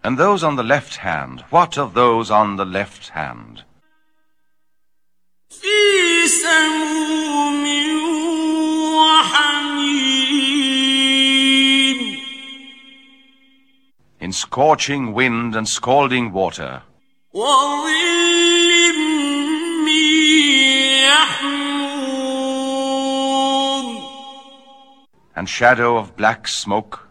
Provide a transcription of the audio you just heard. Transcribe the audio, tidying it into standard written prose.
And those on the left hand, what of those on the left hand? في سموم وحميم. In scorching wind and scalding water. وظل من يحموم. And shadow of black smoke.